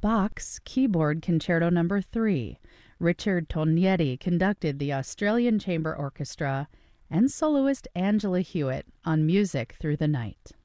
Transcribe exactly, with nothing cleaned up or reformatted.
Bach's Keyboard Concerto Number three. Richard Tognetti conducted the Australian Chamber Orchestra and soloist Angela Hewitt on Music Through the Night.